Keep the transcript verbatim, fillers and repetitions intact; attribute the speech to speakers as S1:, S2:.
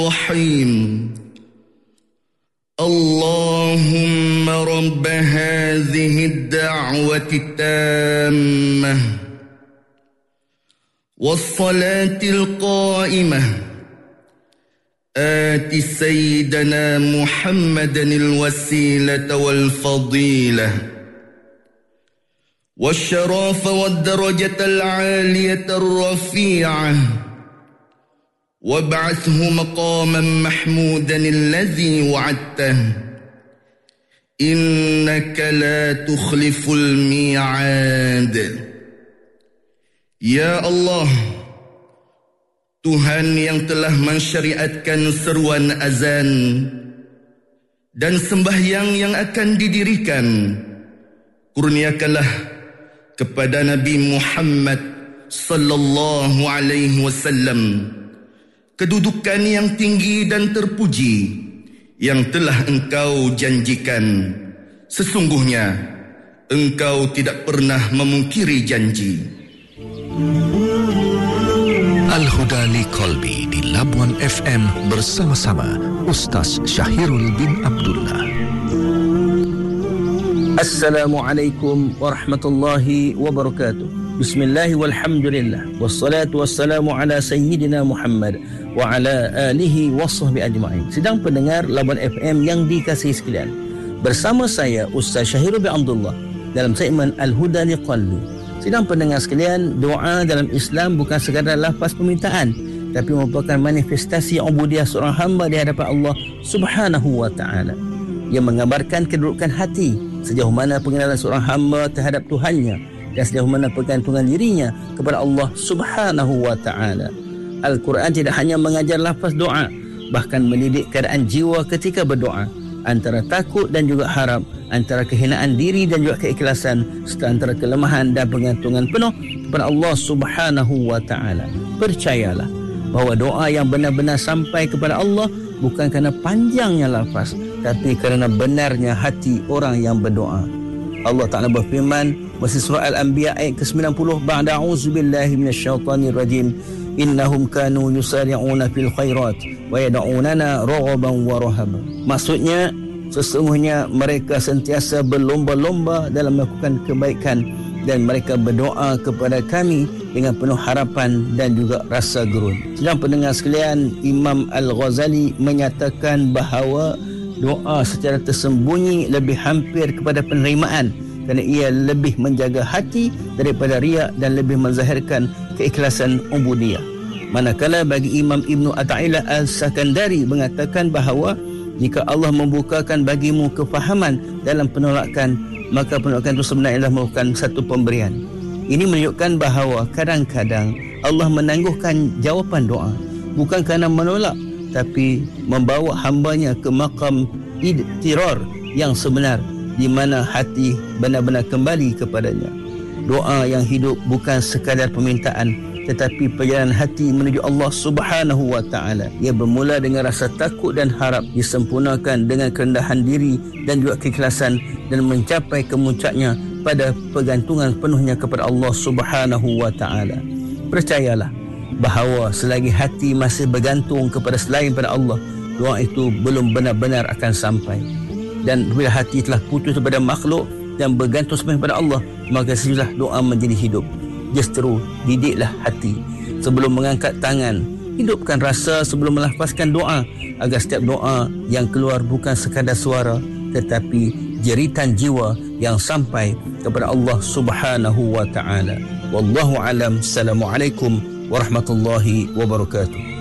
S1: الرحيم اللهم رب هذه الدعوة التامة والصلاة القائمة آت سيدنا محمدا الوسيلة والفضيلة والشرف والدرجة العالية الرفيعة وابعثه مقاما محمودا الذي وعدته إنك لا تخلف الميعاد. Ya Allah, Tuhan yang telah mensyariatkan seruan azan dan sembahyang yang akan didirikan, kurniakanlah kepada Nabi Muhammad sallallahu alaihi wasallam kedudukan yang tinggi dan terpuji yang telah Engkau janjikan. Sesungguhnya Engkau tidak pernah memungkiri janji.
S2: Al-Huda li Qalbi di Labuan F M bersama-sama Ustaz Syahirul bin Abdullah.
S3: Assalamualaikum warahmatullahi wabarakatuh. Bismillah walhamdulillah wassalatu wassalamu ala sayyidina Muhammad wa ala alihi wa sahbihi ajma'in. Sedang pendengar Labuan F M yang dikasihi sekalian, bersama saya Ustaz Syahirul bin Abdullah dalam segmen Al-Huda li Qalbi. Sedang pendengar sekalian, doa dalam Islam bukan sekadar lafaz permintaan, tapi merupakan manifestasi ubudiah seorang hamba di hadapan Allah Subhanahu wa taala. Ia menggambarkan kedudukan hati, sejauh mana pengenalan seorang hamba terhadap Tuhannya dan sejauh mana pergantungan dirinya kepada Allah Subhanahu wa taala. Al-Quran tidak hanya mengajar lafaz doa, bahkan mendidik keadaan jiwa ketika berdoa, antara takut dan juga harap, antara kehinaan diri dan juga keikhlasan, serta antara kelemahan dan pergantungan penuh kepada Allah Subhanahu wa taala. Percayalah bahawa doa yang benar-benar sampai kepada Allah bukan kerana panjangnya lafaz, tapi kerana benarnya hati orang yang berdoa. Allah Ta'ala berfirman dalam surah Al-Anbiya ayat ke sembilan puluh, ba'da a'udzubillahi minasyaitanir rajim, innahum kanu yusari'una fil khairat wa yad'unana raghaban wa rahaban. Maksudnya, sesungguhnya mereka sentiasa berlomba-lomba dalam melakukan kebaikan dan mereka berdoa kepada kami dengan penuh harapan dan juga rasa gerun. Sedang pendengar sekalian, Imam Al-Ghazali menyatakan bahawa doa secara tersembunyi lebih hampir kepada penerimaan kerana ia lebih menjaga hati daripada riak dan lebih menzahirkan keikhlasan ubudiyah. Manakala bagi Imam Ibnu Athaillah Al-Sakandari mengatakan bahawa jika Allah membukakan bagimu kefahaman dalam penolakan, maka penolakan itu sebenarnya adalah merupakan satu pemberian. Ini menunjukkan bahawa kadang-kadang Allah menangguhkan jawapan doa bukan kerana menolak, tapi membawa hambanya ke makam idtirar yang sebenar, di mana hati benar-benar kembali kepadanya. Doa yang hidup bukan sekadar permintaan, tetapi perjalanan hati menuju Allah Subhanahu wa taala. Ia bermula dengan rasa takut dan harap, disempurnakan dengan kerendahan diri dan juga keikhlasan, dan mencapai kemuncaknya pada pergantungan penuhnya kepada Allah Subhanahu wa taala. Percayalah bahawa selagi hati masih bergantung kepada selain pada Allah, doa itu belum benar-benar akan sampai. Dan bila hati telah putus kepada makhluk dan bergantung sepenuhnya pada Allah, maka sejujurnya doa menjadi hidup. Justru didiklah hati sebelum mengangkat tangan, hidupkan rasa sebelum melafazkan doa, agar setiap doa yang keluar bukan sekadar suara, tetapi jeritan jiwa yang sampai kepada Allah Subhanahu wa taala. Wallahu alam. Assalamualaikum warahmatullahi wabarakatuh.